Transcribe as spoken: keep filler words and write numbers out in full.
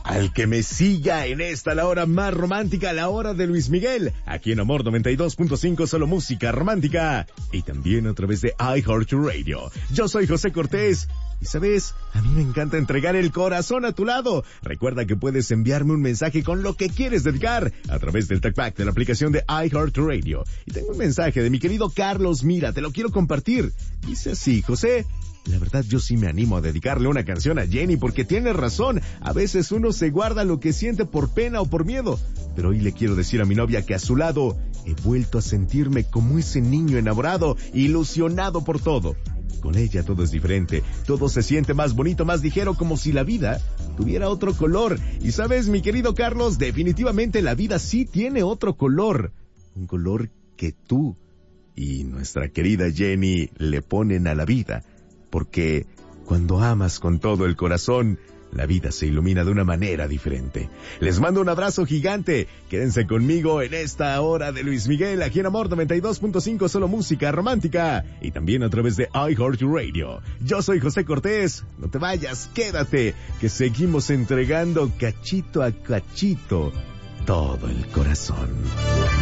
al que me siga en esta, la hora más romántica, la hora de Luis Miguel, aquí en Amor noventa y dos punto cinco, solo música romántica, y también a través de iHeartRadio. Yo soy José Cortés, y sabes, a mí me encanta entregar el corazón a tu lado. Recuerda que puedes enviarme un mensaje con lo que quieres dedicar a través del TalkBack de la aplicación de iHeartRadio. Y tengo un mensaje de mi querido Carlos Mira, te lo quiero compartir. Dice así: José, la verdad yo sí me animo a dedicarle una canción a Jenny porque tiene razón. A veces uno se guarda lo que siente por pena o por miedo. Pero hoy le quiero decir a mi novia que a su lado he vuelto a sentirme como ese niño enamorado, ilusionado por todo. Con ella todo es diferente, todo se siente más bonito, más ligero, como si la vida tuviera otro color. Y sabes, mi querido Carlos, definitivamente la vida sí tiene otro color. Un color que tú y nuestra querida Jenny le ponen a la vida. Porque cuando amas con todo el corazón, la vida se ilumina de una manera diferente. Les mando un abrazo gigante. Quédense conmigo en esta hora de Luis Miguel, aquí en Amor noventa y dos punto cinco, solo música romántica, y también a través de iHeartRadio. Yo soy José Cortés. No te vayas, quédate, que seguimos entregando cachito a cachito todo el corazón.